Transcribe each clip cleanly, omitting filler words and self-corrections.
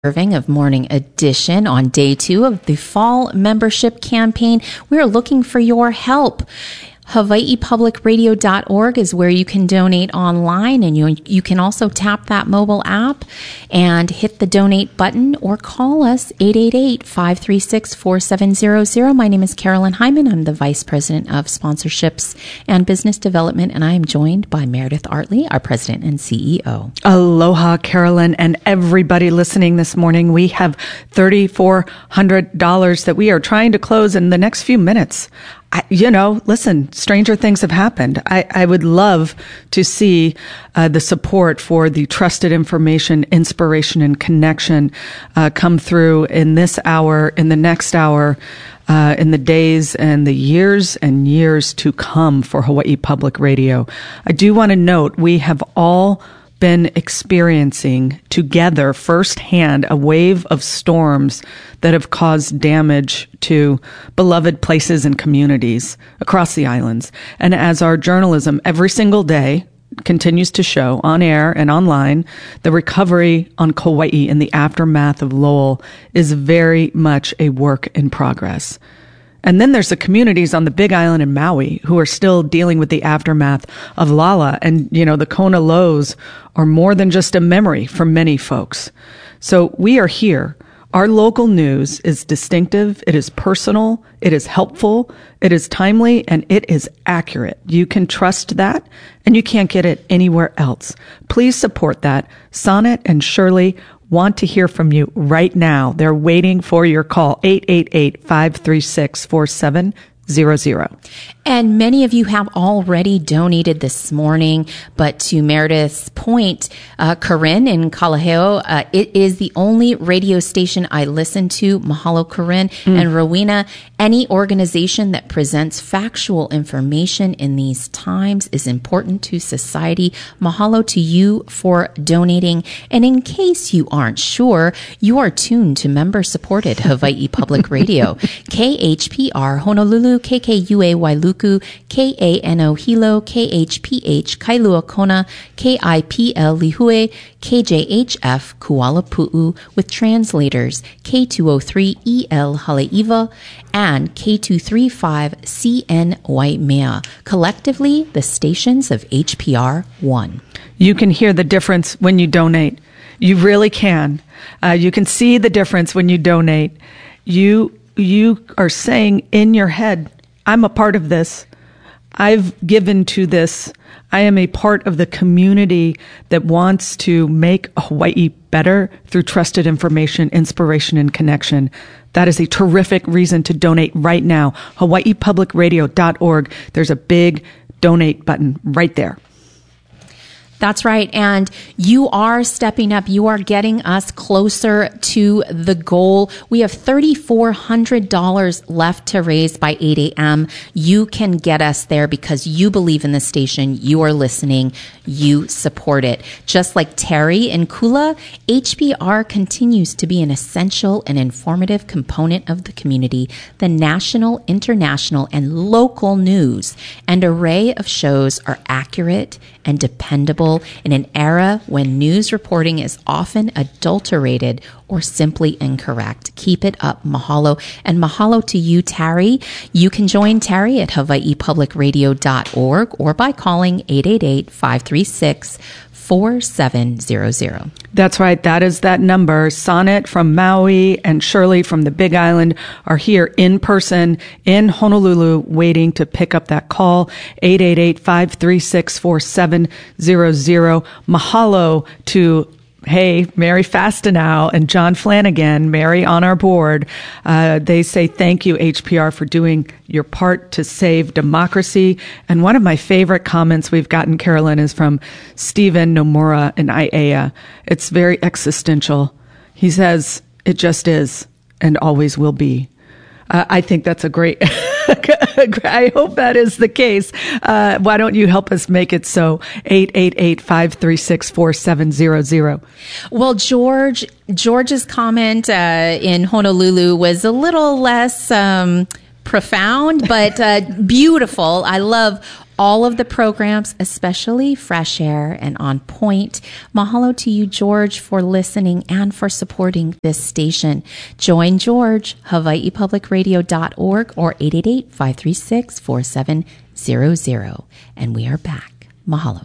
Serving of Morning Edition on day 2 of the fall membership campaign. We are looking for your help. HawaiiPublicRadio.org is where you can donate online, and you can also tap that mobile app and hit the donate button or call us 888-536-4700. My name is Carolyn Hyman. I'm the Vice President of Sponsorships and Business Development, and I am joined by Meredith Artley, our President and CEO. Aloha, Carolyn, and everybody listening this morning. We have $3,400 that we are trying to close in the next few minutes. Listen, stranger things have happened. I would love to see the support for the trusted information, inspiration, and connection come through in this hour, in the next hour, in the days and the years and years to come for Hawaii Public Radio. I do want to note we have all been experiencing together firsthand a wave of storms that have caused damage to beloved places and communities across the islands. And as our journalism every single day continues to show on air and online, the recovery on Kauai in the aftermath of Lowell is very much a work in progress. And then there's the communities on the Big Island and Maui who are still dealing with the aftermath of Lala. And, the Kona lows are more than just a memory for many folks. So we are here. Our local news is distinctive. It is personal. It is helpful. It is timely, and it is accurate. You can trust that, and you can't get it anywhere else. Please support that. Sonnet and Shirley want to hear from you right now. They're waiting for your call, 888-536-4700. And many of you have already donated this morning, but to Meredith's point, Corinne in Kalaheo, it is the only radio station I listen to, Mahalo Corinne, and Rowena. Any organization that presents factual information in these times is important to society. Mahalo to you for donating. And in case you aren't sure, you are tuned to member-supported Hawaii Public Radio, KHPR Honolulu, KKUA Wailuku, KANO Hilo, KHPH Kailua Kona, KIPL Lihue, KJHF Kuala Pu'u with translators K203EL Haleiwa and K235CN Waimea, collectively the stations of HPR 1. You can hear the difference when you donate. You really can. You can see the difference when you donate. You are saying in your head, I'm a part of this. I've given to this. I am a part of the community that wants to make Hawaii better through trusted information, inspiration, and connection. That is a terrific reason to donate right now. HawaiiPublicRadio.org. There's a big donate button right there. That's right. And you are stepping up. You are getting us closer to the goal. We have $3,400 left to raise by 8 a.m. You can get us there because you believe in the station. You are listening. You support it. Just like Terry and Kula, HPR continues to be an essential and informative component of the community. The national, international, and local news and array of shows are accurate and dependable in an era when news reporting is often adulterated or simply incorrect. Keep it up. Mahalo. And mahalo to you, Terry. You can join Terry at HawaiiPublicRadio.org or by calling 888-536-4700. That's right. That is that number. Sonnet from Maui and Shirley from the Big Island are here in person in Honolulu waiting to pick up that call. 888-536-4700. Mahalo to Mary Fastenau and John Flanagan, Mary on our board. They say thank you, HPR, for doing your part to save democracy. And one of my favorite comments we've gotten, Carolyn, is from Stephen Nomura in IAEA. It's very existential. He says, it just is and always will be. I think that's a great, I hope that is the case. Why don't you help us make it so? 888-536-4700. Well, George's comment in Honolulu was a little less profound, but beautiful. I love all of the programs, especially Fresh Air and On Point. Mahalo to you, George, for listening and for supporting this station. Join George, HawaiiPublicRadio.org or 888-536-4700. And we are back. Mahalo.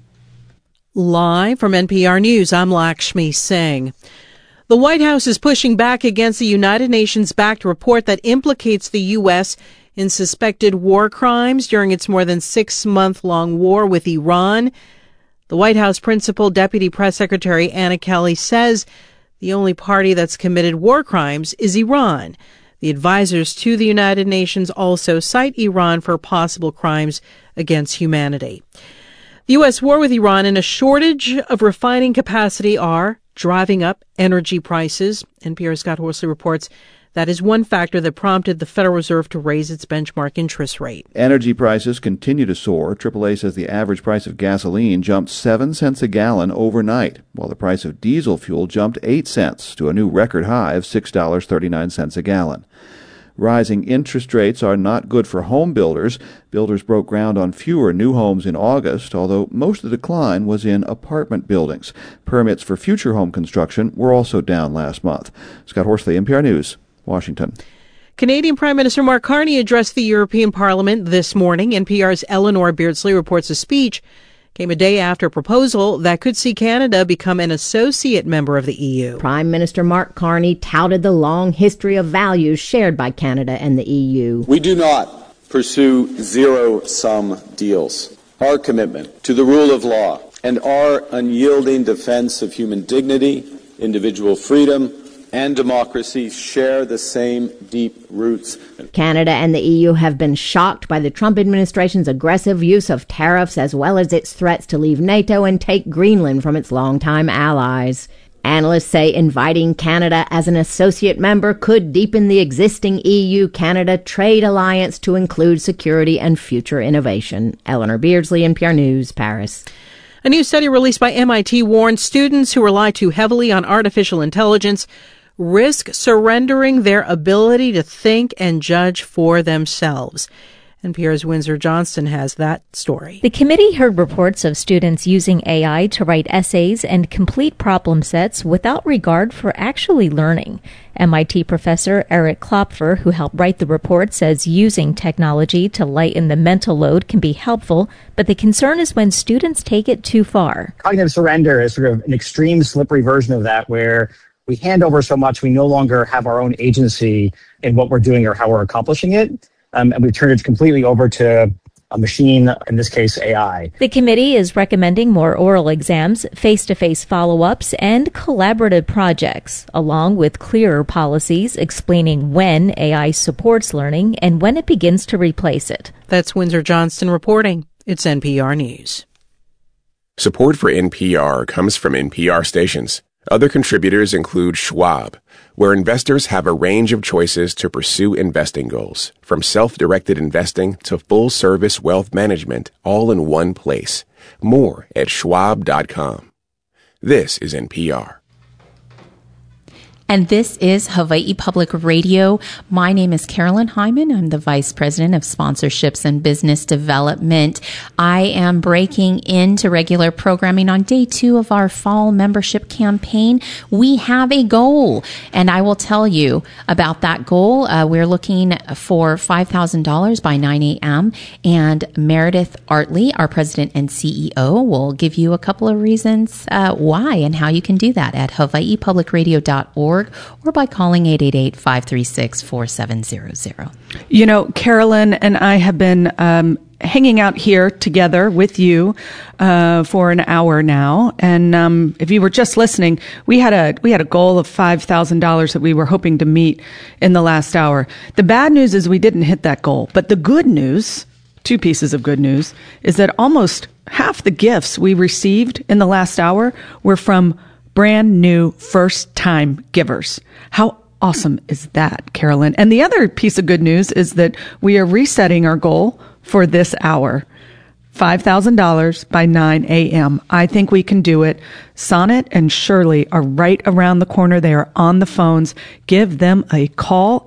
Live from NPR News, I'm Lakshmi Singh. The White House is pushing back against the United Nations-backed report that implicates the U.S. in suspected war crimes during its more than 6-month-long war with Iran. The White House Principal Deputy Press Secretary Anna Kelly says the only party that's committed war crimes is Iran. The advisors to the United Nations also cite Iran for possible crimes against humanity. The U.S. war with Iran and a shortage of refining capacity are driving up energy prices. NPR's Scott Horsley reports that is one factor that prompted the Federal Reserve to raise its benchmark interest rate. Energy prices continue to soar. AAA says the average price of gasoline jumped 7 cents a gallon overnight, while the price of diesel fuel jumped 8 cents to a new record high of $6.39 a gallon. Rising interest rates are not good for home builders. Builders broke ground on fewer new homes in August, although most of the decline was in apartment buildings. Permits for future home construction were also down last month. Scott Horsley, NPR News, Washington. Canadian Prime Minister Mark Carney addressed the European Parliament this morning. NPR's Eleanor Beardsley reports the speech came a day after a proposal that could see Canada become an associate member of the EU. Prime Minister Mark Carney touted the long history of values shared by Canada and the EU. We do not pursue zero-sum deals. Our commitment to the rule of law and our unyielding defense of human dignity, individual freedom, and democracy share the same deep roots. Canada and the EU have been shocked by the Trump administration's aggressive use of tariffs as well as its threats to leave NATO and take Greenland from its longtime allies. Analysts say inviting Canada as an associate member could deepen the existing EU-Canada trade alliance to include security and future innovation. Eleanor Beardsley, NPR News, Paris. A new study released by MIT warns students who rely too heavily on artificial intelligence risk surrendering their ability to think and judge for themselves. NPR's Windsor Johnston has that story. The committee heard reports of students using AI to write essays and complete problem sets without regard for actually learning. MIT professor Eric Klopfer, who helped write the report, says using technology to lighten the mental load can be helpful, but the concern is when students take it too far. Cognitive surrender is sort of an extreme, slippery version of that where we hand over so much we no longer have our own agency in what we're doing or how we're accomplishing it. And we've turned it completely over to a machine, in this case, AI. The committee is recommending more oral exams, face-to-face follow-ups, and collaborative projects, along with clearer policies explaining when AI supports learning and when it begins to replace it. That's Windsor Johnston reporting. It's NPR News. Support for NPR comes from NPR stations. Other contributors include Schwab, where investors have a range of choices to pursue investing goals, from self-directed investing to full-service wealth management, all in one place. More at schwab.com. This is NPR. And this is Hawaii Public Radio. My name is Carolyn Hyman. I'm the Vice President of Sponsorships and Business Development. I am breaking into regular programming on day 2 of our fall membership campaign. We have a goal, and I will tell you about that goal. We're looking for $5,000 by 9 a.m., and Meredith Artley, our President and CEO, will give you a couple of reasons why and how you can do that at hawaiipublicradio.org. or by calling 888-536-4700. You know, Carolyn and I have been hanging out here together with you for an hour now. And if you were just listening, we had a goal of $5,000 that we were hoping to meet in the last hour. The bad news is we didn't hit that goal. But the good news, 2 pieces of good news, is that almost half the gifts we received in the last hour were from brand new first-time givers. How awesome is that, Carolyn? And the other piece of good news is that we are resetting our goal for this hour. $5,000 by 9 a.m. I think we can do it. Sonnet and Shirley are right around the corner. They are on the phones. Give them a call,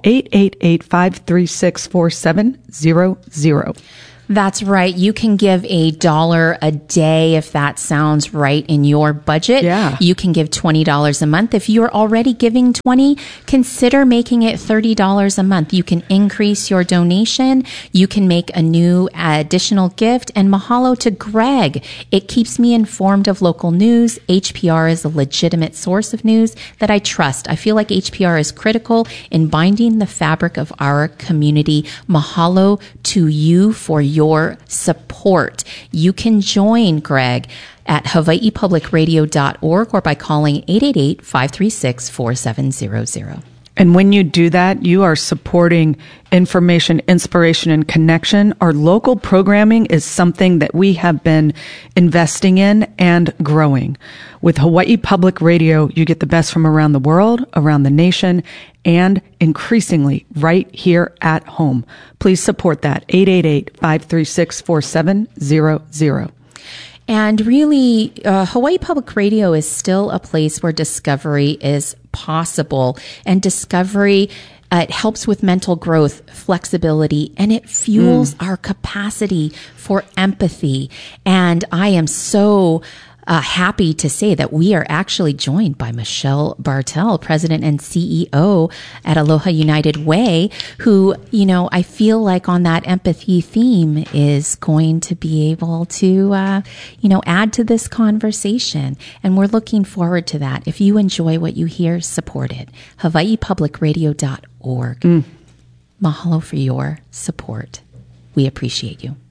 888-536-4700. That's right. You can give $1 a day if that sounds right in your budget. Yeah. You can give $20 a month. If you're already giving $20, consider making it $30 a month. You can increase your donation. You can make a new additional gift. And mahalo to Greg. It keeps me informed of local news. HPR is a legitimate source of news that I trust. I feel like HPR is critical in binding the fabric of our community. Mahalo to you for your support. You can join Greg at hawaiipublicradio.org or by calling 888-536-4700. And when you do that, you are supporting information, inspiration, and connection. Our local programming is something that we have been investing in and growing. With Hawaii Public Radio, you get the best from around the world, around the nation, and increasingly right here at home. Please support that. 888-536-4700. And really, Hawaii Public Radio is still a place where discovery is possible. And discovery, it helps with mental growth, flexibility, and it fuels our capacity for empathy. And I am so happy to say that we are actually joined by Michelle Bartel, President and CEO at Aloha United Way, who, you know, I feel like on that empathy theme is going to be able to, add to this conversation. And we're looking forward to that. If you enjoy what you hear, support it. HawaiiPublicRadio.org. Mahalo for your support. We appreciate you.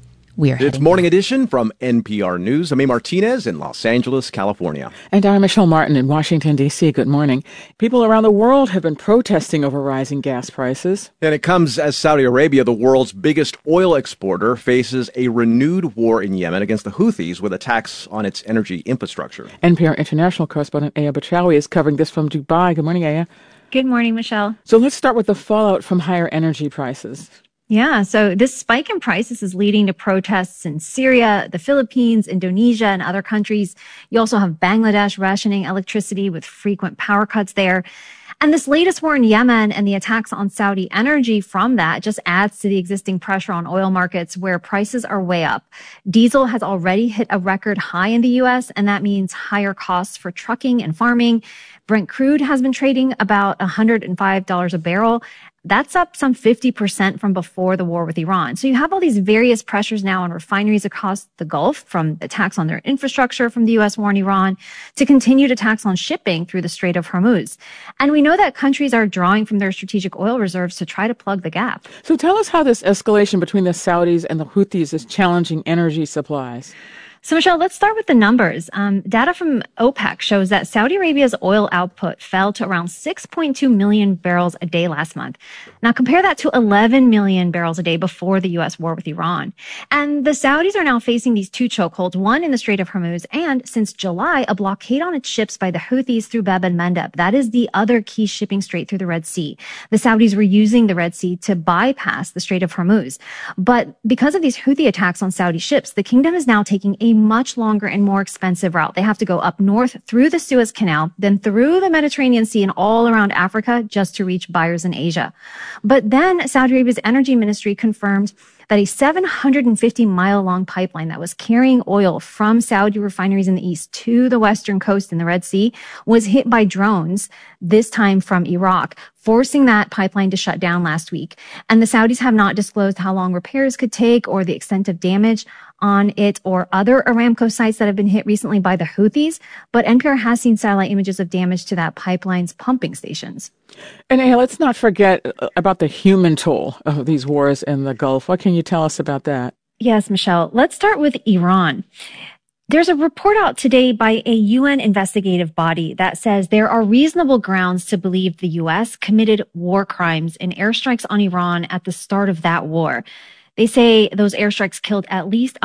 It's Morning Edition from NPR News. I'm A. Martinez in Los Angeles, California. And I'm Michelle Martin in Washington, D.C. Good morning. People around the world have been protesting over rising gas prices. And it comes as Saudi Arabia, the world's biggest oil exporter, faces a renewed war in Yemen against the Houthis with attacks on its energy infrastructure. NPR international correspondent Aya Bachawi is covering this from Dubai. Good morning, Aya. Good morning, Michelle. So let's start with the fallout from higher energy prices. Yeah, so this spike in prices is leading to protests in Syria, the Philippines, Indonesia, and other countries. You also have Bangladesh rationing electricity with frequent power cuts there. And this latest war in Yemen and the attacks on Saudi energy from that just adds to the existing pressure on oil markets where prices are way up. Diesel has already hit a record high in the U.S., and that means higher costs for trucking and farming. Brent crude has been trading about $105 a barrel. That's up some 50% from before the war with Iran. So you have all these various pressures now on refineries across the Gulf, from attacks on their infrastructure from the U.S. war in Iran to continued attacks on shipping through the Strait of Hormuz. And we know that countries are drawing from their strategic oil reserves to try to plug the gap. So tell us how this escalation between the Saudis and the Houthis is challenging energy supplies. So, Michelle, let's start with the numbers. Data from OPEC shows that Saudi Arabia's oil output fell to around 6.2 million barrels a day last month. Now, compare that to 11 million barrels a day before the U.S. war with Iran. And the Saudis are now facing these two chokeholds, one in the Strait of Hormuz, and since July, a blockade on its ships by the Houthis through Bab el-Mandeb. That is the other key shipping strait through the Red Sea. The Saudis were using the Red Sea to bypass the Strait of Hormuz. But because of these Houthi attacks on Saudi ships, the kingdom is now taking a much longer and more expensive route. They have to go up north through the Suez Canal, then through the Mediterranean Sea and all around Africa just to reach buyers in Asia. But then Saudi Arabia's energy ministry confirmed that a 750-mile-long pipeline that was carrying oil from Saudi refineries in the east to the western coast in the Red Sea was hit by drones, this time from Iraq, forcing that pipeline to shut down last week. And the Saudis have not disclosed how long repairs could take or the extent of damage on it or other Aramco sites that have been hit recently by the Houthis, but NPR has seen satellite images of damage to that pipeline's pumping stations. And hey, let's not forget about the human toll of these wars in the Gulf. What can you tell us about that? Yes, Michelle. Let's start with Iran. There's a report out today by a UN investigative body that says there are reasonable grounds to believe the U.S. committed war crimes in airstrikes on Iran at the start of that war. They say those airstrikes killed at least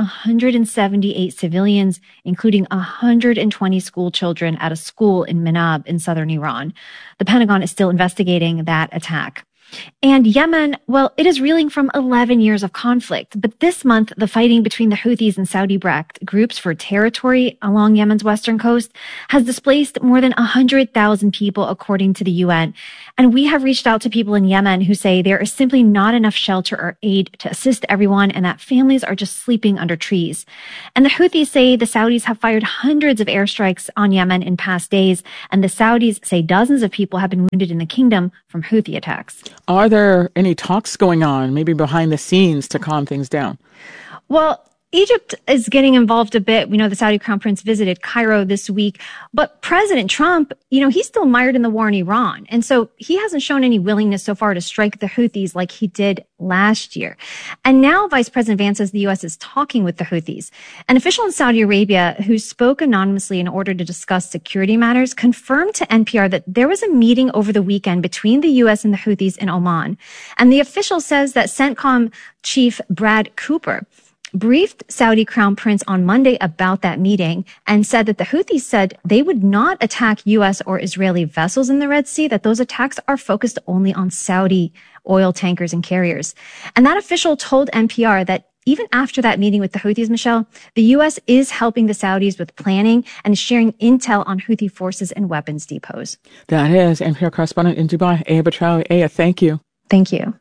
178 civilians, including 120 school children at a school in Manab in southern Iran. The Pentagon is still investigating that attack. And Yemen, well, it is reeling from 11 years of conflict. But this month, the fighting between the Houthis and Saudi-backed groups for territory along Yemen's western coast has displaced more than 100,000 people, according to the UN. And we have reached out to people in Yemen who say there is simply not enough shelter or aid to assist everyone and that families are just sleeping under trees. And the Houthis say the Saudis have fired hundreds of airstrikes on Yemen in past days, and the Saudis say dozens of people have been wounded in the kingdom from Houthi attacks. Are there any talks going on, maybe behind the scenes, to calm things down? Well, Egypt is getting involved a bit. We know the Saudi crown prince visited Cairo this week, but President Trump, he's still mired in the war in Iran. And so he hasn't shown any willingness so far to strike the Houthis like he did last year. And now Vice President Vance says the U.S. is talking with the Houthis. An official in Saudi Arabia who spoke anonymously in order to discuss security matters confirmed to NPR that there was a meeting over the weekend between the U.S. and the Houthis in Oman. And the official says that CENTCOM chief Brad Cooper briefed Saudi Crown Prince on Monday about that meeting and said that the Houthis said they would not attack U.S. or Israeli vessels in the Red Sea, that those attacks are focused only on Saudi oil tankers and carriers. And that official told NPR that even after that meeting with the Houthis, Michelle, the U.S. is helping the Saudis with planning and sharing intel on Houthi forces and weapons depots. That is NPR correspondent in Dubai, Aya Batrawi. Aya, thank you. Thank you.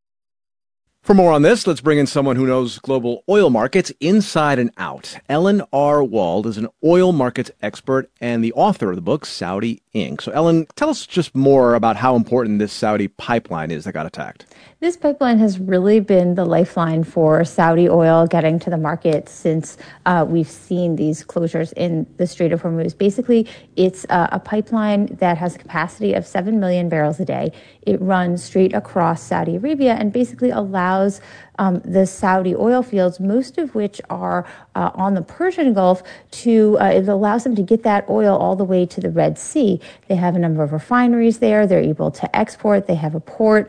For more on this, let's bring in someone who knows global oil markets inside and out. Ellen R. Wald is an oil markets expert and the author of the book Saudi Inc. So, Ellen, tell us just more about how important this Saudi pipeline is that got attacked. This pipeline has really been the lifeline for Saudi oil getting to the market since we've seen these closures in the Strait of Hormuz. Basically, it's a pipeline that has a capacity of 7 million barrels a day. It runs straight across Saudi Arabia and basically allows the Saudi oil fields, most of which are on the Persian Gulf, it allows them to get that oil all the way to the Red Sea. They have a number of refineries there. They're able to export. They have a port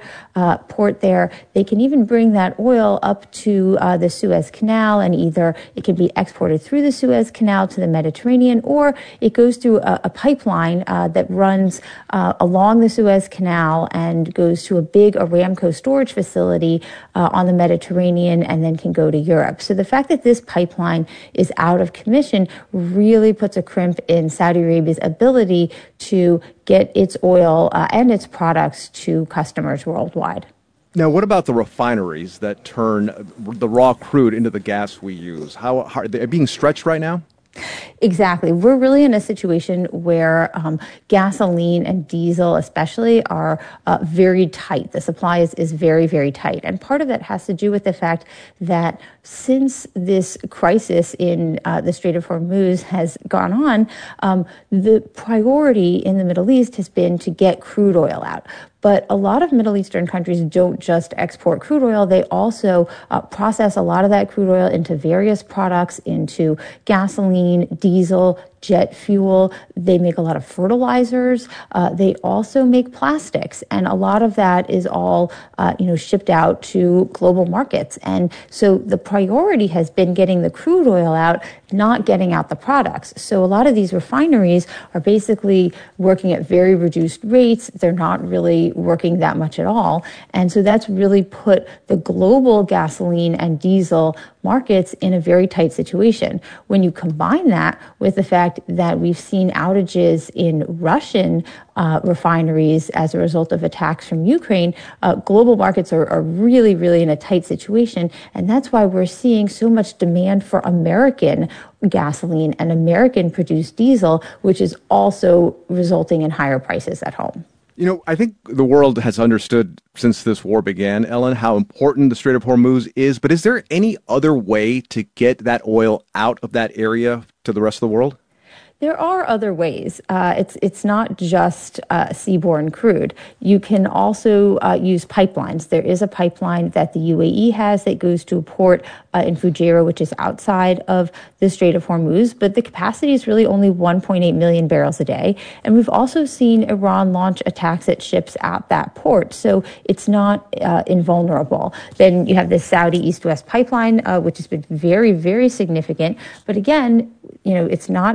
there. They can even bring that oil up to the Suez Canal, and either it can be exported through the Suez Canal to the Mediterranean, or it goes through a pipeline that runs along the Suez Canal and goes to a big Aramco storage facility on the Mediterranean and then can go to Europe. So the fact that this pipeline is out of commission really puts a crimp in Saudi Arabia's ability to get its oil and its products to customers worldwide. Now, what about the refineries that turn the raw crude into the gas we use? How are they being stretched right now? Exactly. We're really in a situation where gasoline and diesel especially are very tight. The supply is very, very tight. And part of that has to do with the fact that since this crisis in the Strait of Hormuz has gone on, the priority in the Middle East has been to get crude oil out. But a lot of Middle Eastern countries don't just export crude oil. They also process a lot of that crude oil into various products, into gasoline, diesel, jet fuel. They make a lot of fertilizers. They also make plastics. And a lot of that is all, shipped out to global markets. And so the priority has been getting the crude oil out, not getting out the products. So a lot of these refineries are basically working at very reduced rates. They're not really working that much at all. And so that's really put the global gasoline and diesel markets in a very tight situation. When you combine that with the fact that we've seen outages in Russian refineries as a result of attacks from Ukraine, global markets are really, really in a tight situation. And that's why we're seeing so much demand for American gasoline and American produced diesel, which is also resulting in higher prices at home. You know, I think the world has understood since this war began, Ellen, how important the Strait of Hormuz is. But is there any other way to get that oil out of that area to the rest of the world? There are other ways. It's not just seaborne crude. You can also use pipelines. There is a pipeline that the UAE has that goes to a port in Fujairah, which is outside of the Strait of Hormuz, but the capacity is really only 1.8 million barrels a day. And we've also seen Iran launch attacks at ships at that port, so it's not invulnerable. Then you have the Saudi East-West pipeline, which has been very, very significant. But again, it's not impenetrable.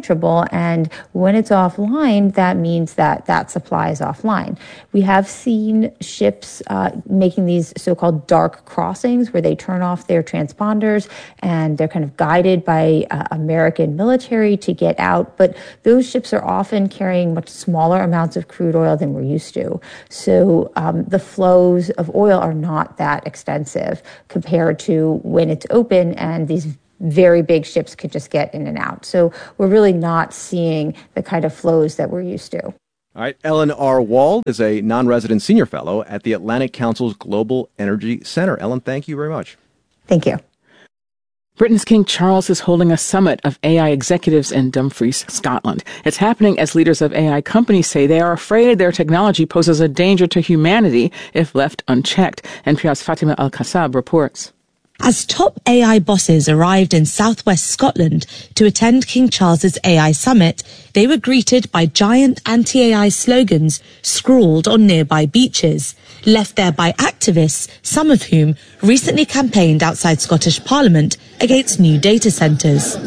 impenetrable. And when it's offline, that means that that supply is offline. We have seen ships making these so-called dark crossings where they turn off their transponders and they're kind of guided by American military to get out. But those ships are often carrying much smaller amounts of crude oil than we're used to. So the flows of oil are not that extensive compared to when it's open and these very big ships could just get in and out. So we're really not seeing the kind of flows that we're used to. All right. Ellen R. Wald is a non-resident senior fellow at the Atlantic Council's Global Energy Center. Ellen, thank you very much. Thank you. Britain's King Charles is holding a summit of AI executives in Dumfries, Scotland. It's happening as leaders of AI companies say they are afraid their technology poses a danger to humanity if left unchecked. NPR's Fatima Al-Kassab reports. As top AI bosses arrived in southwest Scotland to attend King Charles's AI summit, they were greeted by giant anti-AI slogans scrawled on nearby beaches, left there by activists, some of whom recently campaigned outside Scottish Parliament against new data centres.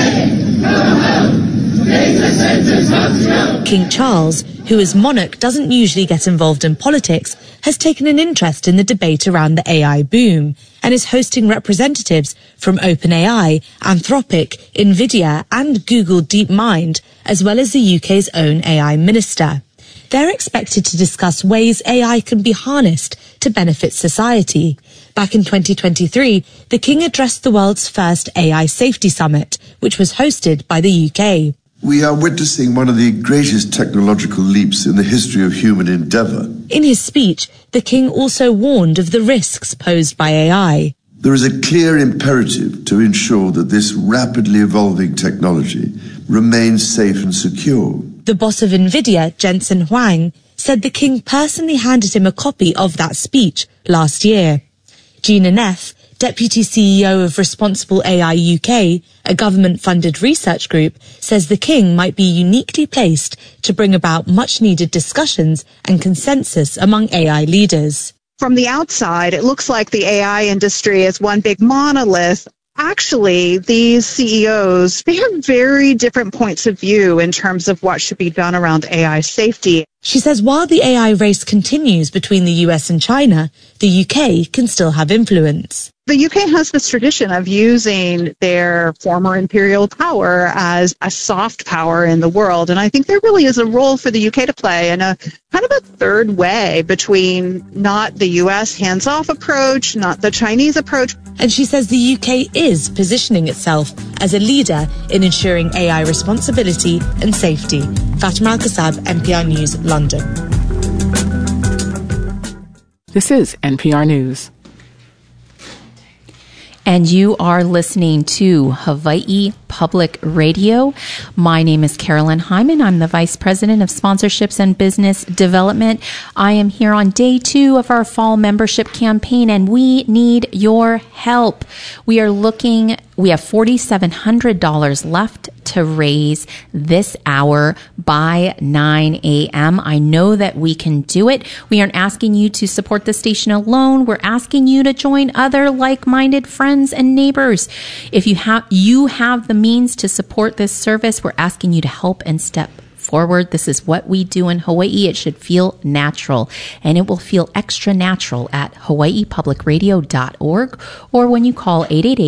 King Charles, who as monarch doesn't usually get involved in politics, has taken an interest in the debate around the AI boom and is hosting representatives from OpenAI, Anthropic, Nvidia and Google DeepMind, as well as the UK's own AI minister. They're expected to discuss ways AI can be harnessed to benefit society. Back in 2023, the King addressed the world's first AI Safety Summit, which was hosted by the UK. We are witnessing one of the greatest technological leaps in the history of human endeavour. In his speech, the King also warned of the risks posed by AI. There is a clear imperative to ensure that this rapidly evolving technology remains safe and secure. The boss of Nvidia, Jensen Huang, said the King personally handed him a copy of that speech last year. Gina Neff, Deputy CEO of Responsible AI UK, a government-funded research group, says the King might be uniquely placed to bring about much-needed discussions and consensus among AI leaders. From the outside, it looks like the AI industry is one big monolith. Actually, these CEOs, they have very different points of view in terms of what should be done around AI safety. She says while the AI race continues between the US and China, the UK can still have influence. The UK has this tradition of using their former imperial power as a soft power in the world. And I think there really is a role for the UK to play in a kind of a third way between not the US hands-off approach, not the Chinese approach. And she says the UK is positioning itself as a leader in ensuring AI responsibility and safety. Fatima Al-Kassab, NPR News, London. This is NPR News. And you are listening to Hawaii Public Radio. My name is Carolyn Hyman. I'm the Vice President of Sponsorships and Business Development. I am here on day 2 of our fall membership campaign, and we need your help. We have $4,700 left to raise this hour by 9 a.m. I know that we can do it. We aren't asking you to support the station alone. We're asking you to join other like-minded friends and neighbors. If you have the means to support this service, we're asking you to help and step forward. This is what we do in Hawaii. It should feel natural, and it will feel extra natural at hawaiipublicradio.org or when you call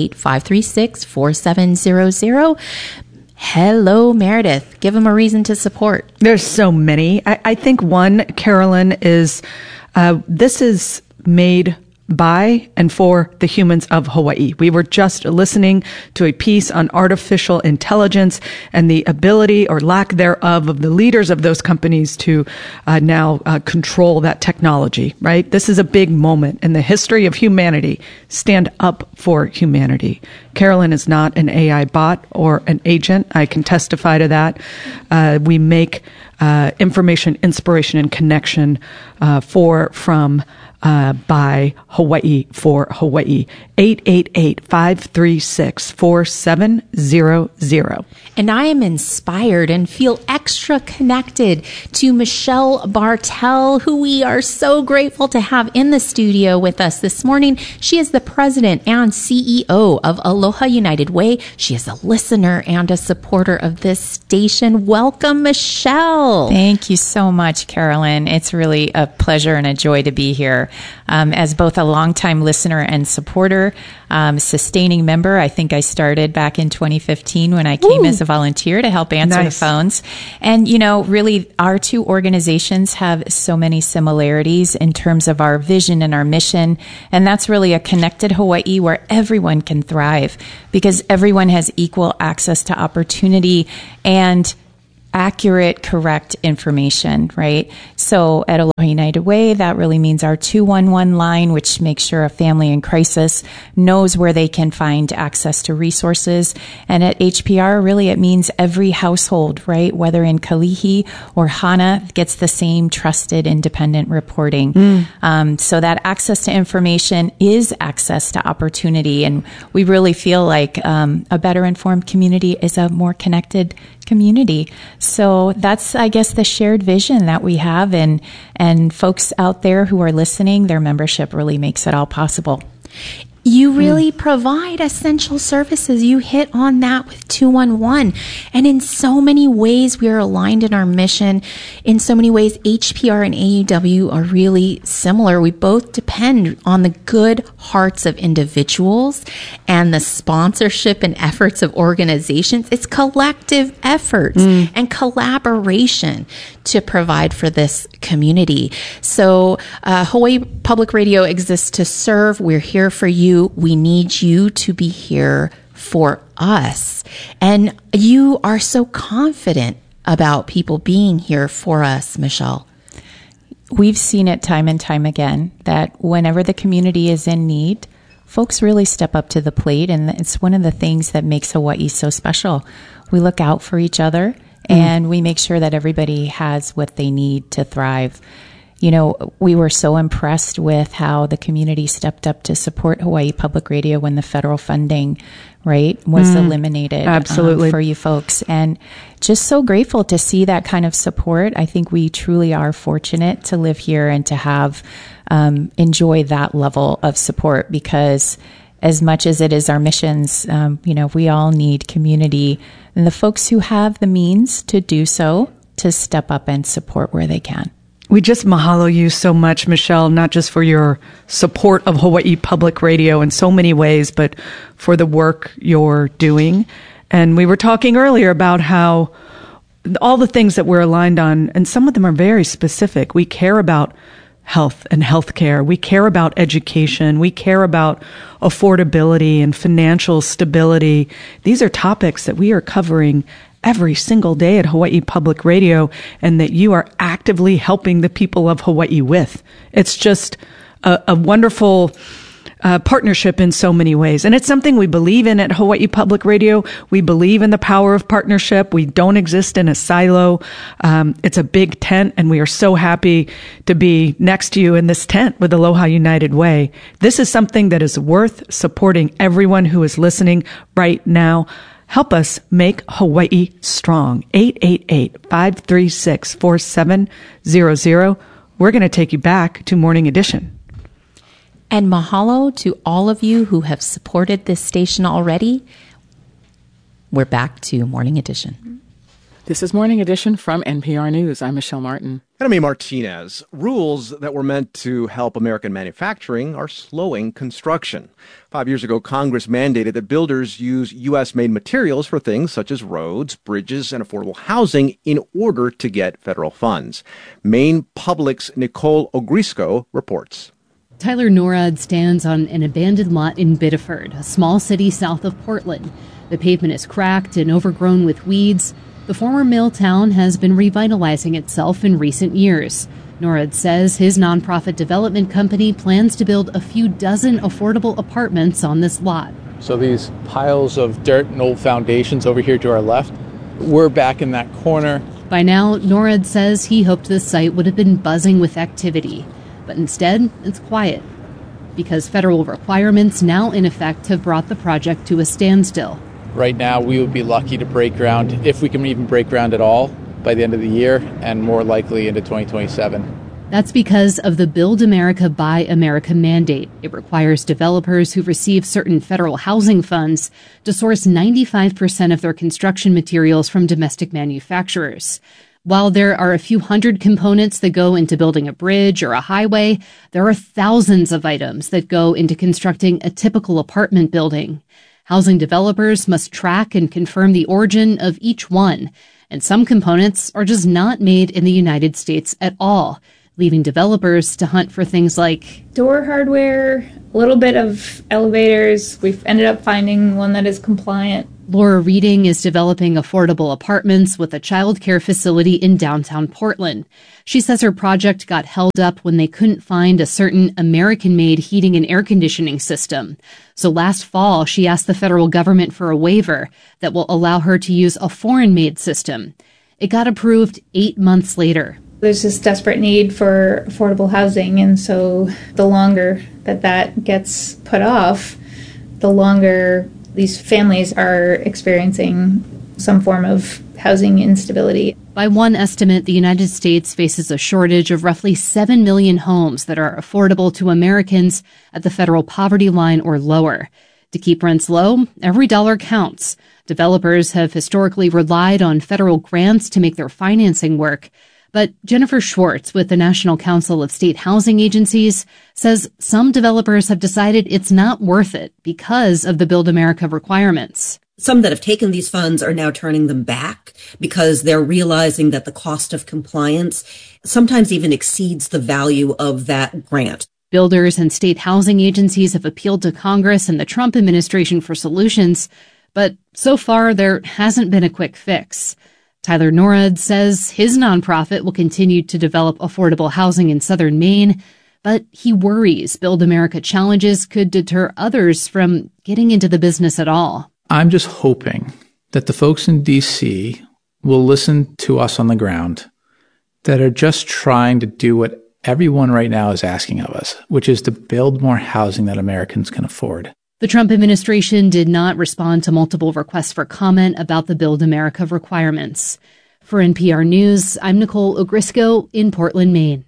888-536-4700. Hello, Meredith. Give them a reason to support. There's so many. I think one, Carolyn, is this is made by and for the humans of Hawaii. We were just listening to a piece on artificial intelligence and the ability or lack thereof of the leaders of those companies to now control that technology, right? This is a big moment in the history of humanity. Stand up for humanity. Carolyn is not an AI bot or an agent. I can testify to that. We make information, inspiration, and connection from by Hawaii for Hawaii. 888-536-4700. And I am inspired and feel extra connected to Michelle Bartel, who we are so grateful to have in the studio with us this morning. She is the president and CEO of Aloha United Way. She is a listener and a supporter of this station. Welcome, Michelle. Thank you so much, Carolyn. It's really a pleasure and a joy to be here. As both a longtime listener and supporter, sustaining member. I think I started back in 2015 when I came as a volunteer to help answer the phones. And, you know, really our two organizations have so many similarities in terms of our vision and our mission. And that's really a connected Hawaii where everyone can thrive because everyone has equal access to opportunity and accurate, correct information, right? So at Aloha United Way, that really means our 211 line, which makes sure a family in crisis knows where they can find access to resources. And at HPR, really, it means every household, right? Whether in Kalihi or Hana gets the same trusted, independent reporting. So that access to information is access to opportunity. And we really feel like a better informed community is a more connected community. So that's, I guess, the shared vision that we have, and folks out there who are listening, their membership really makes it all possible. You really provide essential services. You hit on that with 211. And in so many ways, we are aligned in our mission. In so many ways, HPR and AUW are really similar. We both depend on the good hearts of individuals and the sponsorship and efforts of organizations. It's collective efforts and collaboration to provide for this community. So Hawaii Public Radio exists to serve. We're here for you. We need you to be here for us. And you are so confident about people being here for us, Michelle. We've seen it time and time again that whenever the community is in need, folks really step up to the plate. And it's one of the things that makes Hawaii so special. We look out for each other and we make sure that everybody has what they need to thrive. You know, we were so impressed with how the community stepped up to support Hawaii Public Radio when the federal funding, right, was eliminated for you folks. And just so grateful to see that kind of support. I think we truly are fortunate to live here and to have enjoy that level of support because as much as it is our missions, you know, we all need community and the folks who have the means to do so to step up and support where they can. We just mahalo you so much, Michelle, not just for your support of Hawaii Public Radio in so many ways, but for the work you're doing. And we were talking earlier about how all the things that we're aligned on, and some of them are very specific. We care about health and healthcare. We care about education. We care about affordability and financial stability. These are topics that we are covering every single day at Hawaii Public Radio and that you are actively helping the people of Hawaii with. It's just a wonderful partnership in so many ways. And it's something we believe in at Hawaii Public Radio. We believe in the power of partnership. We don't exist in a silo. It's a big tent, and we are so happy to be next to you in this tent with Aloha United Way. This is something that is worth supporting everyone who is listening right now. Help us make Hawaii strong. 888-536-4700. We're going to take you back to Morning Edition. And mahalo to all of you who have supported this station already. We're back to Morning Edition. This is Morning Edition from NPR News. I'm Michelle Martin. And I'm A. Martinez. Rules that were meant to help American manufacturing are slowing construction. 5 years ago, Congress mandated that builders use U.S.-made materials for things such as roads, bridges, and affordable housing in order to get federal funds. Maine Public's Nicole Ogrisco reports. Tyler Norad stands on an abandoned lot in Biddeford, a small city south of Portland. The pavement is cracked and overgrown with weeds. The former mill town has been revitalizing itself in recent years. Norad says his nonprofit development company plans to build a few dozen affordable apartments on this lot. So these piles of dirt and old foundations over here to our left, we're back in that corner. By now, Norad says he hoped the site would have been buzzing with activity. But instead, it's quiet, because federal requirements now in effect have brought the project to a standstill. Right now, we would be lucky to break ground, if we can even break ground at all, by the end of the year, and more likely into 2027. That's because of the Build America, Buy America mandate. It requires developers who receive certain federal housing funds to source 95% of their construction materials from domestic manufacturers. While there are a few hundred components that go into building a bridge or a highway, there are thousands of items that go into constructing a typical apartment building. Housing developers must track and confirm the origin of each one, and some components are just not made in the United States at all, leaving developers to hunt for things like door hardware, a little bit of elevators. We've ended up finding one that is compliant. Laura Reading is developing affordable apartments with a childcare facility in downtown Portland. She says her project got held up when they couldn't find a certain American-made heating and air conditioning system. So last fall, she asked the federal government for a waiver that will allow her to use a foreign-made system. It got approved 8 months later. There's this desperate need for affordable housing, and so the longer that gets put off, the longer these families are experiencing some form of housing instability. By one estimate, the United States faces a shortage of roughly 7 million homes that are affordable to Americans at the federal poverty line or lower. To keep rents low, every dollar counts. Developers have historically relied on federal grants to make their financing work. But Jennifer Schwartz with the National Council of State Housing Agencies says some developers have decided it's not worth it because of the Build America requirements. Some that have taken these funds are now turning them back because they're realizing that the cost of compliance sometimes even exceeds the value of that grant. Builders and state housing agencies have appealed to Congress and the Trump administration for solutions, but so far there hasn't been a quick fix. Tyler Norad says his nonprofit will continue to develop affordable housing in southern Maine, but he worries Build America challenges could deter others from getting into the business at all. I'm just hoping that the folks in D.C. will listen to us on the ground that are just trying to do what everyone right now is asking of us, which is to build more housing that Americans can afford. The Trump administration did not respond to multiple requests for comment about the Build America requirements. For NPR News, I'm Nicole Ogrisco in Portland, Maine.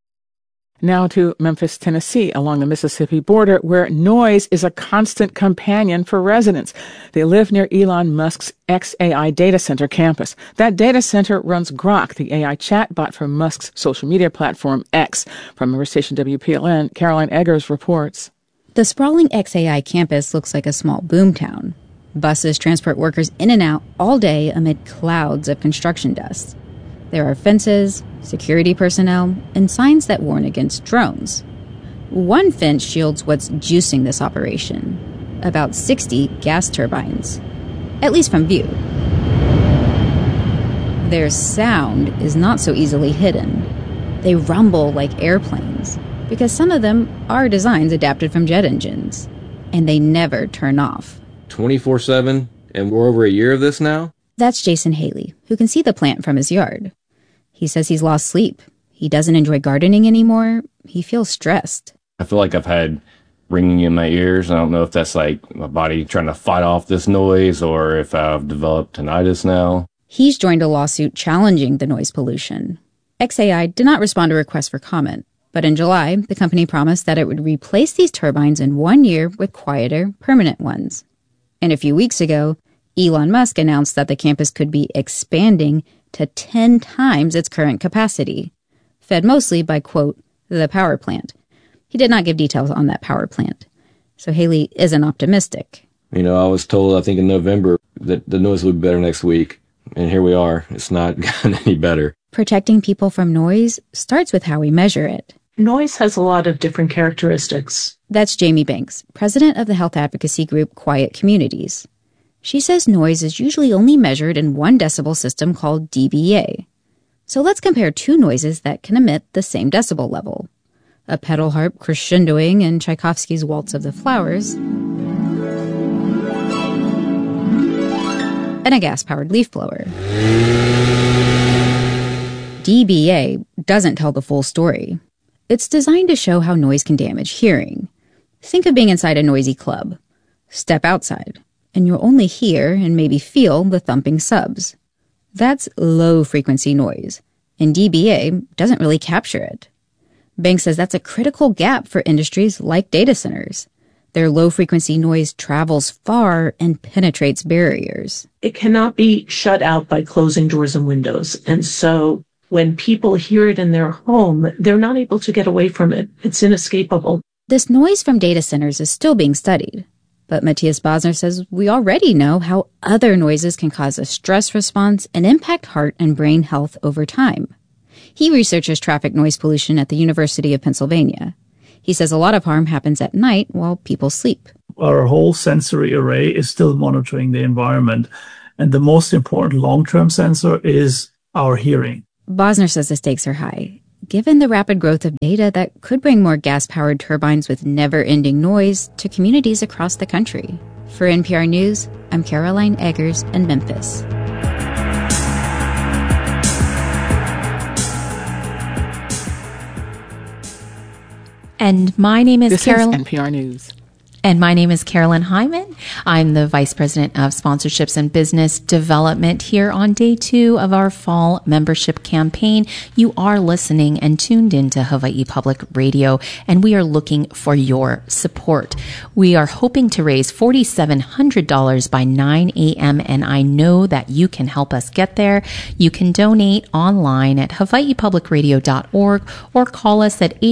Now to Memphis, Tennessee, along the Mississippi border, where noise is a constant companion for residents. They live near Elon Musk's xAI data center campus. That data center runs Grok, the AI chatbot for Musk's social media platform X. From member station WPLN, Caroline Eggers reports. The sprawling xAI campus looks like a small boomtown. Buses transport workers in and out all day amid clouds of construction dust. There are fences, security personnel, and signs that warn against drones. One fence shields what's juicing this operation. About 60 gas turbines, at least from view. Their sound is not so easily hidden. They rumble like airplanes, because some of them are designs adapted from jet engines, and they never turn off. 24/7, and we're over a year of this now? That's Jason Haley, who can see the plant from his yard. He says he's lost sleep. He doesn't enjoy gardening anymore. He feels stressed. I feel like I've had ringing in my ears. I don't know if that's like my body trying to fight off this noise or if I've developed tinnitus now. He's joined a lawsuit challenging the noise pollution. xAI did not respond to requests for comment. But in July, the company promised that it would replace these turbines in 1 year with quieter, permanent ones. And a few weeks ago, Elon Musk announced that the campus could be expanding to 10 times its current capacity, fed mostly by, quote, the power plant. He did not give details on that power plant. So Haley isn't optimistic. You know, I was told, I think in November, that the noise would be better next week. And here we are. It's not gotten any better. Protecting people from noise starts with how we measure it. Noise has a lot of different characteristics. That's Jamie Banks, president of the health advocacy group Quiet Communities. She says noise is usually only measured in 1 decibel system called dBA. So let's compare 2 noises that can emit the same decibel level. A pedal harp crescendoing in Tchaikovsky's Waltz of the Flowers, and a gas-powered leaf blower. dBA doesn't tell the full story. It's designed to show how noise can damage hearing. Think of being inside a noisy club. Step outside, and you'll only hear and maybe feel the thumping subs. That's low-frequency noise, and DBA doesn't really capture it. Banks says that's a critical gap for industries like data centers. Their low-frequency noise travels far and penetrates barriers. It cannot be shut out by closing doors and windows. And so when people hear it in their home, they're not able to get away from it. It's inescapable. This noise from data centers is still being studied. But Matthias Bosner says we already know how other noises can cause a stress response and impact heart and brain health over time. He researches traffic noise pollution at the University of Pennsylvania. He says a lot of harm happens at night while people sleep. Our whole sensory array is still monitoring the environment, and the most important long-term sensor is our hearing. Bosner says the stakes are high, given the rapid growth of data that could bring more gas-powered turbines with never-ending noise to communities across the country. For NPR News, I'm Caroline Eggers in Memphis. And my name is Carol. This is NPR News. And my name is Carolyn Hyman. I'm the Vice President of Sponsorships and Business Development here on day 2 of our fall membership campaign. You are listening and tuned into Hawaii Public Radio, and we are looking for your support. We are hoping to raise $4,700 by 9 a.m., and I know that you can help us get there. You can donate online at hawaiipublicradio.org or call us at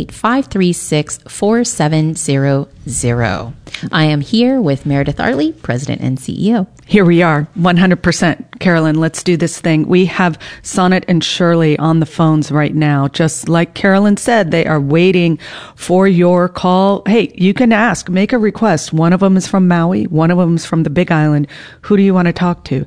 888-536-4700. I am here with Meredith Artley, President and CEO. Here we are, 100%. Carolyn, let's do this thing. We have Sonnet and Shirley on the phones right now. Just like Carolyn said, they are waiting for your call. Hey, you can ask, make a request. One of them is from Maui. One of them is from the Big Island. Who do you want to talk to?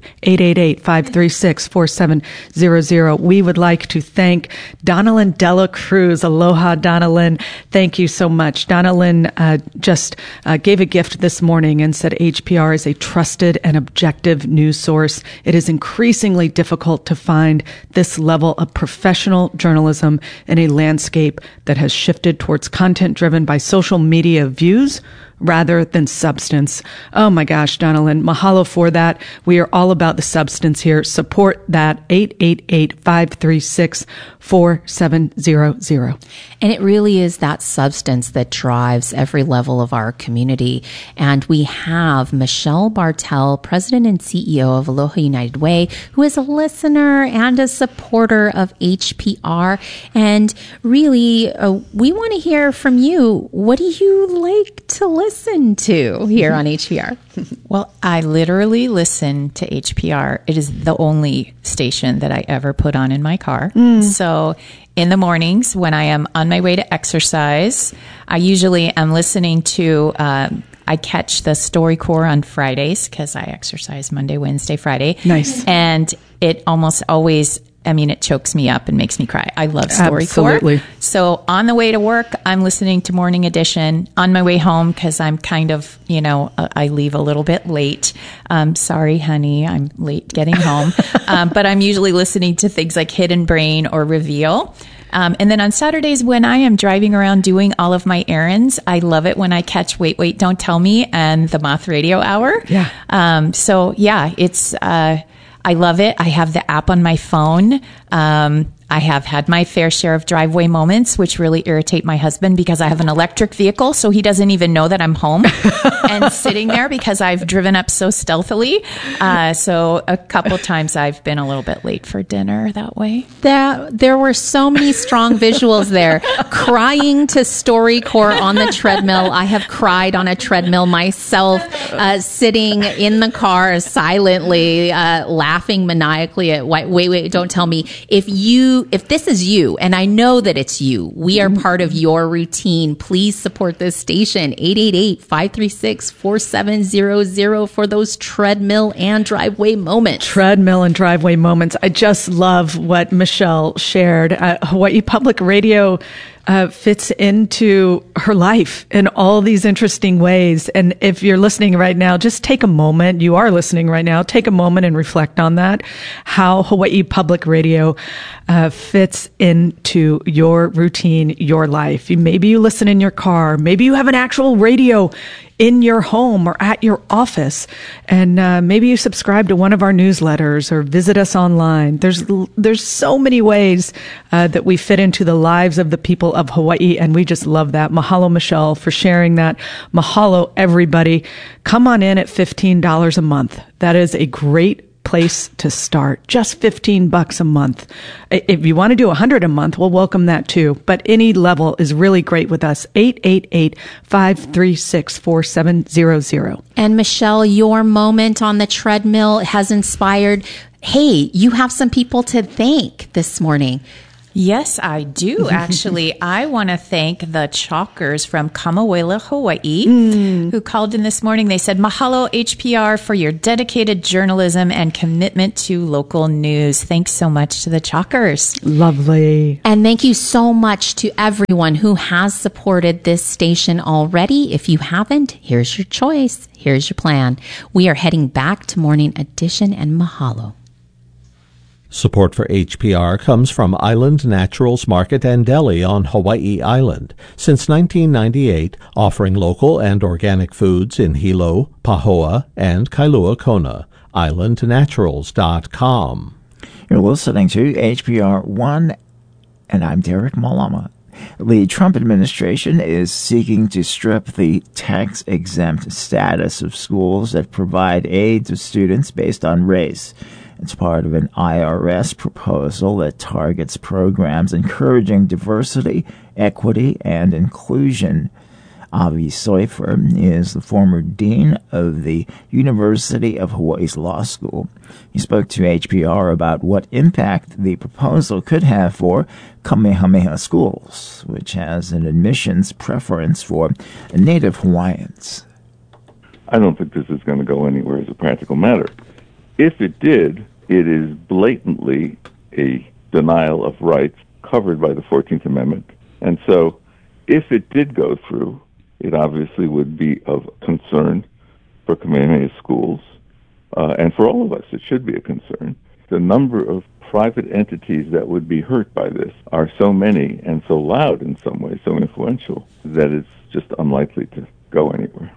888-536-4700. We would like to thank Donalyn Dela Cruz. Aloha, Donalyn. Thank you so much. Donalyn just gave a gift this morning and said HPR is a trusted and objective news source. It is increasingly difficult to find this level of professional journalism in a landscape that has shifted towards content driven by social media views rather than substance. Oh my gosh, Donalyn, mahalo for that. We are all about the substance here. Support that. 888-536-4700. And it really is that substance that drives every level of our community. And we have Michelle Bartel, President and CEO of Aloha United Way, who is a listener and a supporter of HPR. And really, we want to hear from you. What do you like to listen to here on HPR? Well, I literally listen to HPR. It is the only station that I ever put on in my car. So in the mornings when I am on my way to exercise, I usually am listening to, I catch the StoryCorps on Fridays because I exercise Monday, Wednesday, Friday. Nice. And it almost always, it chokes me up and makes me cry. I love StoryCorps. Absolutely. So on the way to work, I'm listening to Morning Edition. On my way home, because I'm kind of, I leave a little bit late. Sorry, honey, I'm late getting home. But I'm usually listening to things like Hidden Brain or Reveal. And then on Saturdays when I am driving around doing all of my errands, I love it when I catch Wait, Don't Tell Me and the Moth Radio Hour. Yeah. It's... I love it. I have the app on my phone. I have had my fair share of driveway moments, which really irritate my husband because I have an electric vehicle, so he doesn't even know that I'm home and sitting there because I've driven up so stealthily. So a couple times I've been a little bit late for dinner that way. There were so many strong visuals there. Crying to StoryCorps on the treadmill. I have cried on a treadmill myself, sitting in the car silently, laughing maniacally at Wait, Don't Tell Me. If this is you, and I know that it's you, we are part of your routine. Please support this station. 888-536-4700 for those treadmill and driveway moments. Treadmill and driveway moments. I just love what Michelle shared. Hawaii Public Radio fits into her life in all these interesting ways. And if you're listening right now, just take a moment. You are listening right now. Take a moment and reflect on that, how Hawaii Public Radio fits into your routine, your life. Maybe you listen in your car. Maybe you have an actual radio in your home or at your office. And maybe you subscribe to one of our newsletters or visit us online. There's so many ways that we fit into the lives of the people of Hawaii, and we just love that. Mahalo, Michelle, for sharing that. Mahalo, everybody. Come on in at $15 a month. That is a great place to start. Just $15 a month. If you want to do $100 a month, we'll welcome that too. But any level is really great with us. 888-536-4700. And Michelle, your moment on the treadmill has inspired. Hey, you have some people to thank this morning. Yes, I do. Actually, I want to thank the Chalkers from Kamawela, Hawaii, who called in this morning. They said, "Mahalo HPR for your dedicated journalism and commitment to local news." Thanks so much to the Chalkers. Lovely. And thank you so much to everyone who has supported this station already. If you haven't, here's your choice. Here's your plan. We are heading back to Morning Edition and mahalo. Support for HPR comes from Island Naturals Market and Deli on Hawaii Island. Since 1998, offering local and organic foods in Hilo, Pahoa, and Kailua Kona. IslandNaturals.com. You're listening to HPR 1, and I'm Derek Malama. The Trump administration is seeking to strip the tax-exempt status of schools that provide aid to students based on race. It's part of an IRS proposal that targets programs encouraging diversity, equity, and inclusion. Avi Soifer is the former dean of the University of Hawaii's Law School. He spoke to HPR about what impact the proposal could have for Kamehameha Schools, which has an admissions preference for Native Hawaiians. I don't think this is going to go anywhere as a practical matter. If it did, it is blatantly a denial of rights covered by the 14th Amendment. And so if it did go through, it obviously would be of concern for Kamehameha schools, and for all of us, it should be a concern. The number of private entities that would be hurt by this are so many and so loud in some ways, so influential, that it's just unlikely to go anywhere.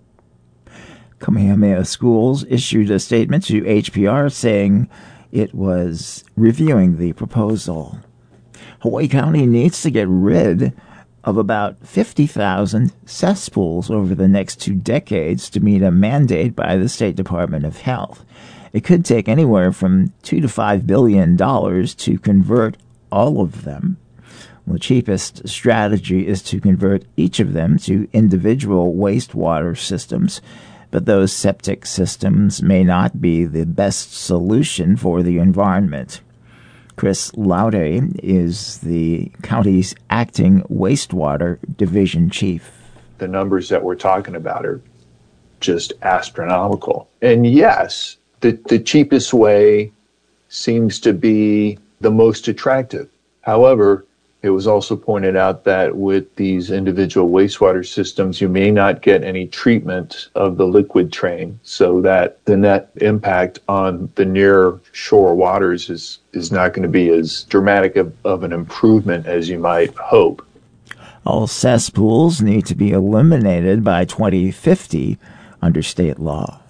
Kamehameha Schools issued a statement to HPR saying it was reviewing the proposal. Hawaii County needs to get rid of about 50,000 cesspools over the next 2 decades to meet a mandate by the State Department of Health. It could take anywhere from $2 to $5 billion to convert all of them. The cheapest strategy is to convert each of them to individual wastewater systems, but those septic systems may not be the best solution for the environment. Chris Laude is the county's acting wastewater division chief. The numbers that we're talking about are just astronomical. And yes, the cheapest way seems to be the most attractive. However, it was also pointed out that with these individual wastewater systems, you may not get any treatment of the liquid train, so that the net impact on the near shore waters is not going to be as dramatic of an improvement as you might hope. All cesspools need to be eliminated by 2050 under state law.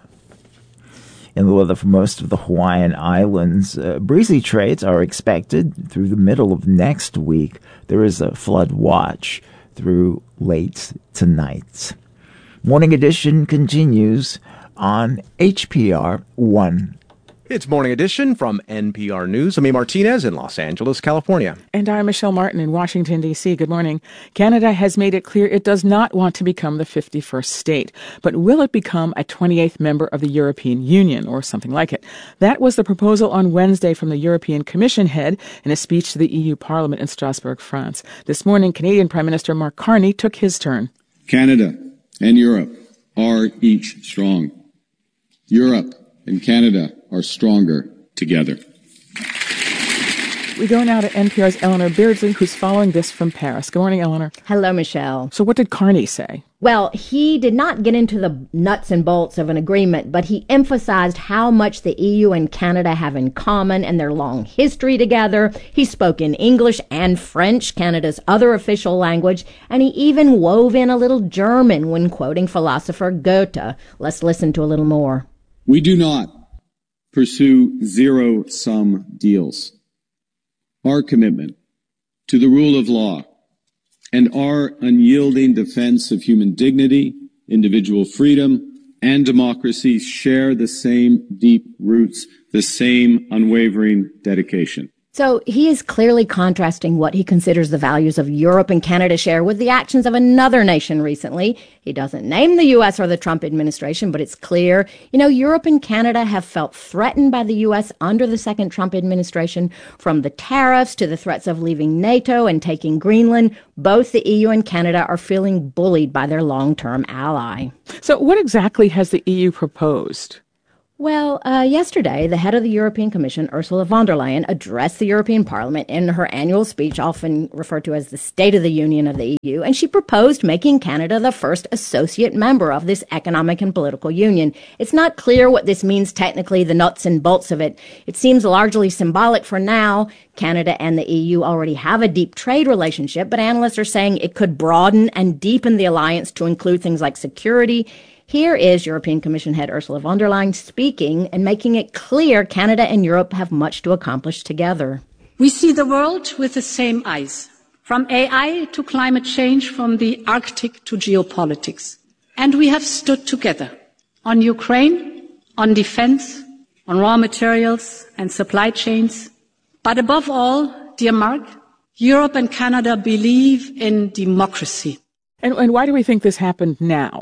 In the weather for most of the Hawaiian Islands, breezy trades are expected through the middle of next week. There is a flood watch through late tonight. Morning Edition continues on HPR 1. It's Morning Edition from NPR News. I'm Martinez in Los Angeles, California. And I'm Michelle Martin in Washington, D.C. Good morning. Canada has made it clear it does not want to become the 51st state. But will it become a 28th member of the European Union or something like it? That was the proposal on Wednesday from the European Commission head in a speech to the EU Parliament in Strasbourg, France. This morning, Canadian Prime Minister Mark Carney took his turn. Canada and Europe are each strong. Europe and Canada are stronger together. We go now to NPR's Eleanor Beardsley, who's following this from Paris. Good morning, Eleanor. Hello, Michelle. So what did Carney say? Well, he did not get into the nuts and bolts of an agreement, but he emphasized how much the EU and Canada have in common and their long history together. He spoke in English and French, Canada's other official language, and he even wove in a little German when quoting philosopher Goethe. Let's listen to a little more. We do not pursue zero-sum deals. Our commitment to the rule of law and our unyielding defense of human dignity, individual freedom, and democracy share the same deep roots, the same unwavering dedication. So he is clearly contrasting what he considers the values of Europe and Canada share with the actions of another nation recently. He doesn't name the U.S. or the Trump administration, but it's clear. Europe and Canada have felt threatened by the U.S. under the second Trump administration, from the tariffs to the threats of leaving NATO and taking Greenland. Both the EU and Canada are feeling bullied by their long-term ally. So what exactly has the EU proposed? Well, yesterday, the head of the European Commission, Ursula von der Leyen, addressed the European Parliament in her annual speech, often referred to as the State of the Union of the EU, and she proposed making Canada the first associate member of this economic and political union. It's not clear what this means technically, the nuts and bolts of it. It seems largely symbolic for now. Canada and the EU already have a deep trade relationship, but analysts are saying it could broaden and deepen the alliance to include things like security. Here is European Commission head Ursula von der Leyen speaking and making it clear Canada and Europe have much to accomplish together. We see the world with the same eyes, from AI to climate change, from the Arctic to geopolitics. And we have stood together on Ukraine, on defense, on raw materials and supply chains. But above all, dear Mark, Europe and Canada believe in democracy. And why do we think this happened now?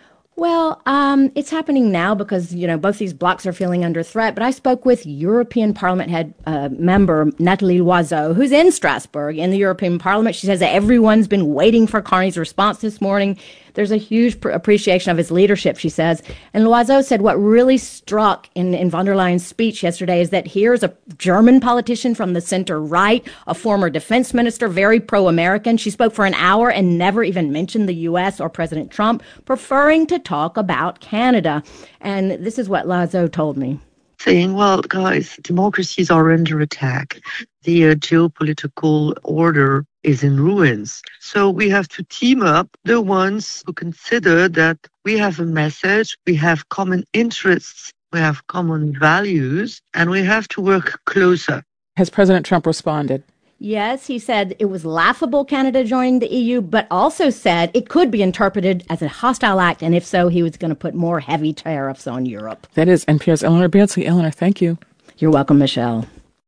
Well, it's happening now because, both these blocs are feeling under threat. But I spoke with European Parliament head member Nathalie Loiseau, who's in Strasbourg in the European Parliament. She says that everyone's been waiting for Carney's response this morning. There's a huge appreciation of his leadership, she says. And Loiseau said what really struck in von der Leyen's speech yesterday is that here's a German politician from the center right, a former defense minister, very pro-American. She spoke for an hour and never even mentioned the U.S. or President Trump, preferring to talk about Canada. And this is what Loiseau told me. Saying, well, guys, democracies are under attack. The geopolitical order is in ruins. So we have to team up the ones who consider that we have a message, we have common interests, we have common values, and we have to work closer. Has President Trump responded? Yes, he said it was laughable Canada joining the EU, but also said it could be interpreted as a hostile act, and if so, he was going to put more heavy tariffs on Europe. That is NPR's Eleanor Beardsley. Eleanor, thank you. You're welcome, Michelle.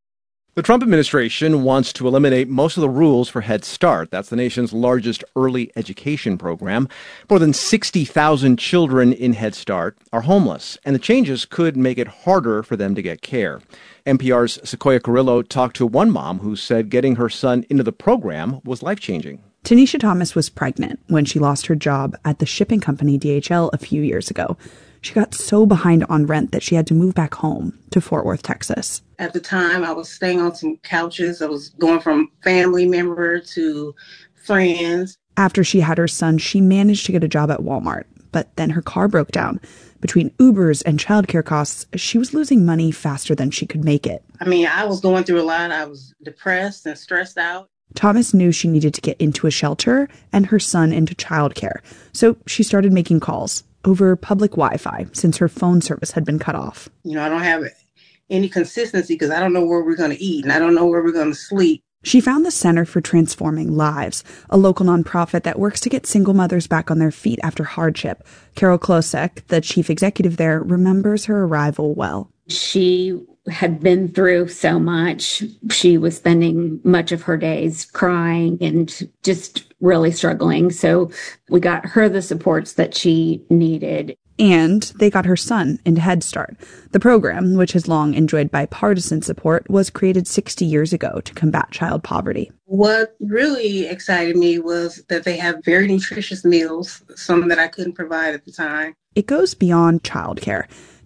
The Trump administration wants to eliminate most of the rules for Head Start. That's the nation's largest early education program. More than 60,000 children in Head Start are homeless, and the changes could make it harder for them to get care. NPR's Sequoia Carrillo talked to one mom who said getting her son into the program was life-changing. Tanisha Thomas was pregnant when she lost her job at the shipping company DHL a few years ago. She got so behind on rent that she had to move back home to Fort Worth, Texas. At the time, I was staying on some couches. I was going from family member to friends. After she had her son, she managed to get a job at Walmart, but then her car broke down. Between Ubers and childcare costs, she was losing money faster than she could make it. I was going through a lot. I was depressed and stressed out. Thomas knew she needed to get into a shelter and her son into childcare, so she started making calls over public Wi-Fi since her phone service had been cut off. I don't have any consistency because I don't know where we're going to eat and I don't know where we're going to sleep. She found the Center for Transforming Lives, a local nonprofit that works to get single mothers back on their feet after hardship. Carol Klosek, the chief executive there, remembers her arrival well. She had been through so much. She was spending much of her days crying and just really struggling. So we got her the supports that she needed. And they got her son into Head Start. The program, which has long enjoyed bipartisan support, was created 60 years ago to combat child poverty. What really excited me was that they have very nutritious meals, some that I couldn't provide at the time. It goes beyond childcare.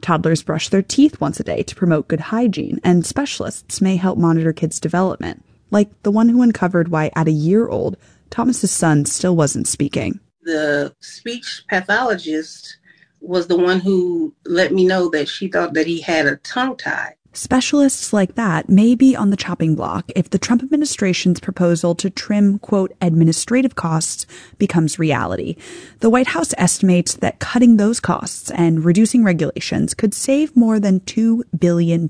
Toddlers brush their teeth once a day to promote good hygiene, and specialists may help monitor kids' development, like the one who uncovered why at a year old, Thomas's son still wasn't speaking. The speech pathologist was the one who let me know that she thought that he had a tongue tie. Specialists like that may be on the chopping block if the Trump administration's proposal to trim, quote, administrative costs becomes reality. The White House estimates that cutting those costs and reducing regulations could save more than $2 billion.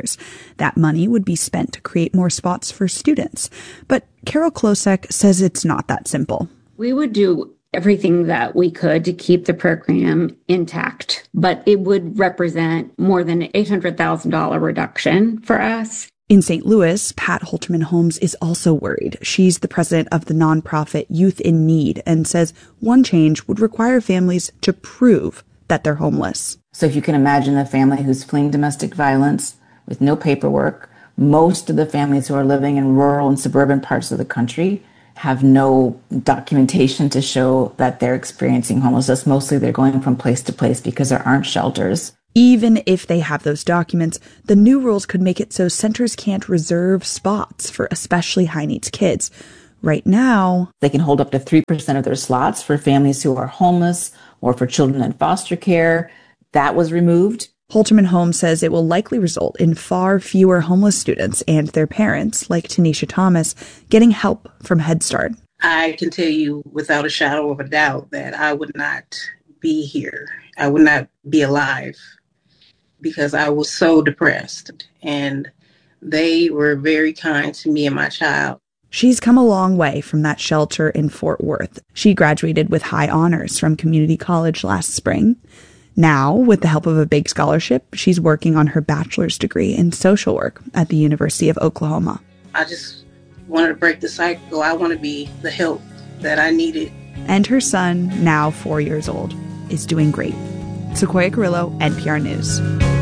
That money would be spent to create more spots for students. But Carol Klosek says it's not that simple. We would do everything that we could to keep the program intact, but it would represent more than an $800,000 reduction for us. In St. Louis, Pat Holterman Holmes is also worried. She's the president of the nonprofit Youth in Need and says one change would require families to prove that they're homeless. So if you can imagine a family who's fleeing domestic violence with no paperwork, most of the families who are living in rural and suburban parts of the country have no documentation to show that they're experiencing homelessness. Mostly they're going from place to place because there aren't shelters. Even if they have those documents, the new rules could make it so centers can't reserve spots for especially high-needs kids. Right now, they can hold up to 3% of their slots for families who are homeless or for children in foster care. That was removed. Holterman Holmes says it will likely result in far fewer homeless students and their parents, like Tanisha Thomas, getting help from Head Start. I can tell you without a shadow of a doubt that I would not be here. I would not be alive because I was so depressed. And they were very kind to me and my child. She's come a long way from that shelter in Fort Worth. She graduated with high honors from community college last spring. Now, with the help of a big scholarship, she's working on her bachelor's degree in social work at the University of Oklahoma. I just wanted to break the cycle. I want to be the help that I needed. And her son, now 4 years old, is doing great. Sequoia Carrillo, NPR News.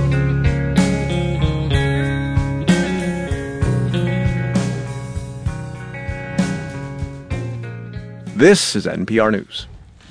This is NPR News.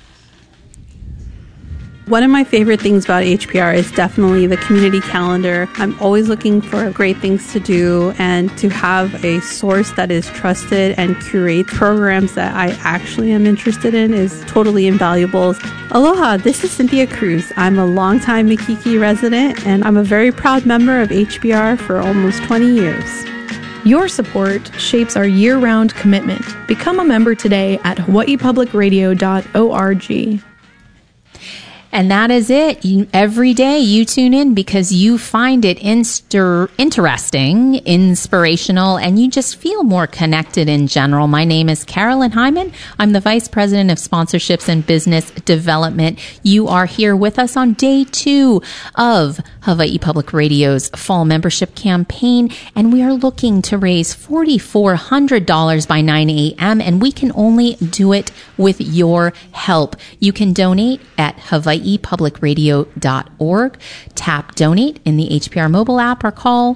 One of my favorite things about HPR is definitely the community calendar. I'm always looking for great things to do, and to have a source that is trusted and curates programs that I actually am interested in is totally invaluable. Aloha, this is Cynthia Cruz. I'm a longtime Makiki resident, and I'm a very proud member of HPR for almost 20 years. Your support shapes our year-round commitment. Become a member today at hawaiipublicradio.org. And that is it. Every day you tune in because you find it interesting, inspirational, and you just feel more connected in general. My name is Carolyn Hyman. I'm the Vice President of Sponsorships and Business Development. You are here with us on day 2 of Hawaii Public Radio's fall membership campaign, and we are looking to raise $4,400 by 9 a.m., and we can only do it with your help. You can donate at hawaiipublicradio.org. Tap donate in the HPR mobile app or call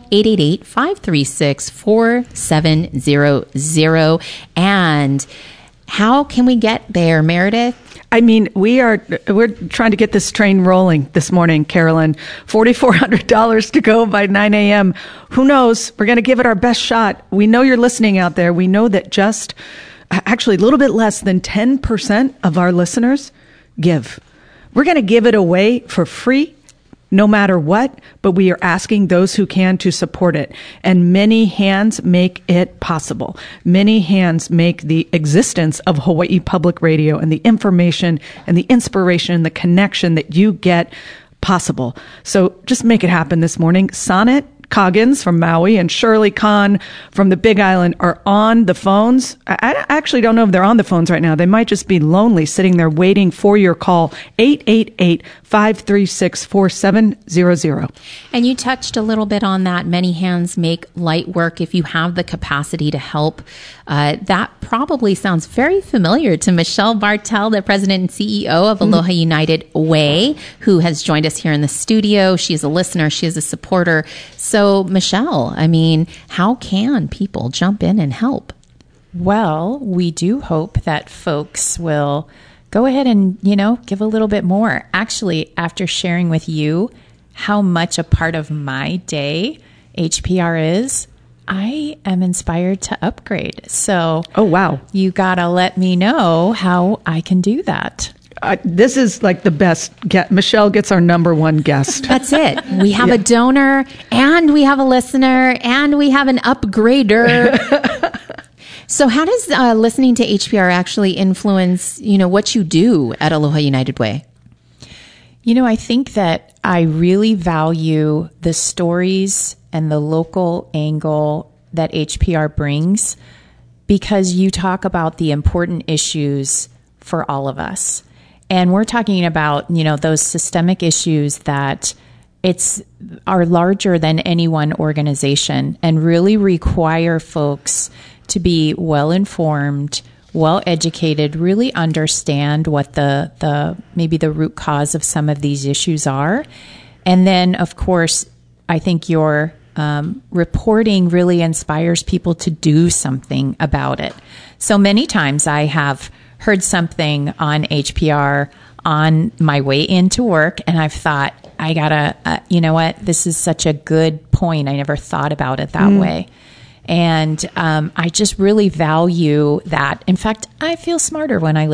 888-536-4700. And how can we get there, Meredith? I mean, we're trying to get this train rolling this morning, Carolyn. $4,400 to go by 9 a.m. Who knows? We're going to give it our best shot. We know you're listening out there. We know that actually a little bit less than 10% of our listeners give. We're going to give it away for free, no matter what, but we are asking those who can to support it. And many hands make it possible. Many hands make the existence of Hawaii Public Radio and the information and the inspiration, the connection that you get possible. So just make it happen this morning. Sonnet Coggins from Maui and Shirley Kahn from the Big Island are on the phones. I actually don't know if they're on the phones right now. They might just be lonely sitting there waiting for your call. 888-536-4700. And you touched a little bit on that. Many hands make light work. If you have the capacity to help, that probably sounds very familiar to Michelle Bartel, the president and CEO of Aloha United Way, who has joined us here in the studio. She is a listener. She is a supporter. So, Michelle, I mean, how can people jump in and help? Well, we do hope that folks will go ahead and, give a little bit more. Actually, after sharing with you how much a part of my day HPR is, I am inspired to upgrade. So, oh wow, you gotta let me know how I can do that. This is like the best. Michelle gets our number one guest. That's it. We have a donor, and we have a listener, and we have an upgrader. So how does listening to HPR actually influence, what you do at Aloha United Way? I think that I really value the stories and the local angle that HPR brings, because you talk about the important issues for all of us. And we're talking about, those systemic issues that are larger than any one organization and really require folks to be well-informed, well-educated, really understand what maybe the root cause of some of these issues are. And then, of course, I think your reporting really inspires people to do something about it. So many times I have heard something on HPR on my way into work, and I've thought, I gotta, this is such a good point. I never thought about it that way. And I just really value that. In fact, I feel smarter when I